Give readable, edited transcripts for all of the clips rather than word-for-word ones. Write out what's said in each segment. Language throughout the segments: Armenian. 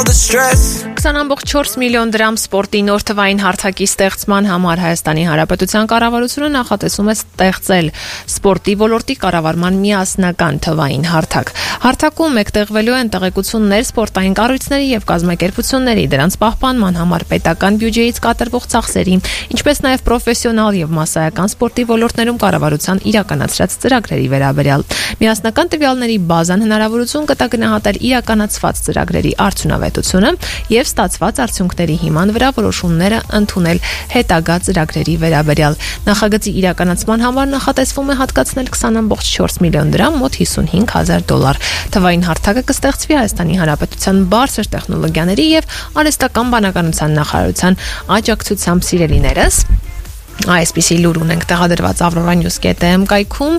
all the stress. 20.4 միլիոն դրամ սպորտի նոր թվային հարթակի ստեղծման համար Հայաստանի Հանրապետության կառավարությունը նախատեսում է ստեղծել սպորտի ոլորտի կառավարման միասնական թվային հարթակ։ Հարթակում մեկտեղվելու են տեղեկություններ սպորտային կառույցների եւ կազմակերպությունների, դրանց պահպանման համար պետական բյուջեից կատարվող ծախսերի, ինչպես նաեւ պրոֆեսիոնալ եւ մասսայական սպորտի ոլորտներում կառավարության իրականացրած ծրագրերի վերաբերյալ։ Միասնական տվյալների բազան հնարավորություն կտա գնահատել իրականացված ծրագրերի արդյունավետությունը եւ ստացված արդյունքների հիման վրա որոշումները ընդունել հետագա ծրագրերի վերաբերյալ։ Նախագծի իրականացման համար նախատեսվում է հատկացնել 20.4 միլիոն դրամ, մոտ $55,000։ Թվային հարթակը կստեղծվի Հայաստանի Հանրապետության բարձր տեխնոլոգիաների եւ արհեստական բանականության նախարարության աջակցությամբ սիրելիներս։ Այսպիսի լուր ունենք տեղադրված avroranews.am կայքում։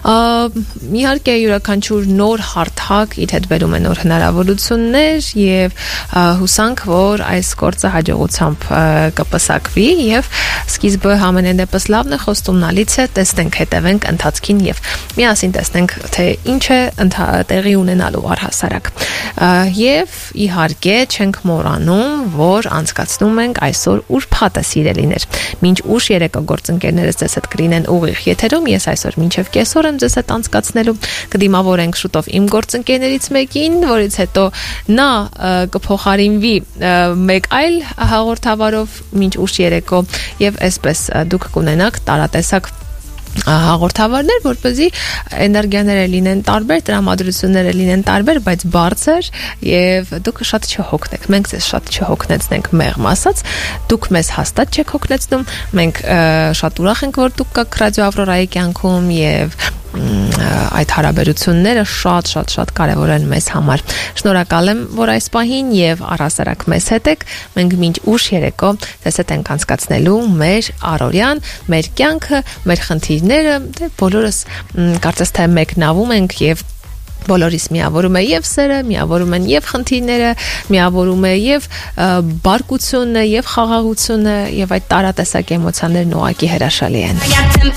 Իհարկե յուրաքանչյուր նոր հարթակ իր հետ բերում է նոր հնարավորություններ եւ հուսանք, որ այս գործը հաջողությամբ կպսակվի եւ սկիզբը համենայն դեպս լավն է, խոստումնալից է, տեսնենք, հետևենք ընթացքին եւ միասին տեսնենք, թե ինչ է տեղի ունենալու առհասարակ։ Եվ իհարկե չենք մոռանում, որ անցկացնում ենք այսօր ուրբաթը սիրելիներ։ Մինչ ուշ երեկո գործընկերներս ձեզ հետ կլինեն ուղիղ եթերում, ես այսօր մինչև կեսօր եմ ձեզ հետ անցկացնելու, կդիմավորենք շուտով իմ գործընկերներից մեկին, որից հետո նա կփոխարինվի մեկ այլ հաղորդավարով մինչ ուշ երեկո եւ այսպես դուք կունենաք տարատեսակ հաղորդավարներ, որպեսզի էներգիաները լինեն տարբեր, տրամադրությունները լինեն տարբեր, բայց բարձր եւ դուք շատ չհոգնեք։ Մենք ձեզ շատ չհոգնեցնենք մեղմ ասած, դուք մեզ հաստատ չեք հոգնեցնում։ Մենք շատ ուրախ ենք, որ դուք կաք ռադիո Ավրորայի կյանքում եւ այդ հարաբերությունները շատ կարևոր են մեզ համար։ Շնորհակալ եմ, որ այս պահին եւ առհասարակ մեզ հետ եք։ Մենք մինչ ուշ երեկո ձեզ հետ ենք անցկացնելու մեր առօրյան, մեր կյանքը, մեր խնդիրները, դե բոլորս կարծես թե մեկնավում ենք եւ բոլորիս միավորում է եւ սերը, միավորում են եւ խնդիրները, միավորում է եւ բարկությունը, եւ խաղաղությունը, եւ այդ տարատեսակ էմոցիաներն ուղղակի հրաշալի են։